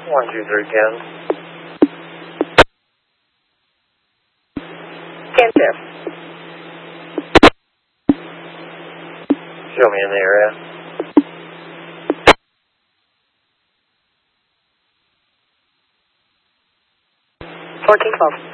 123 10-0. Show me in the area. 1412.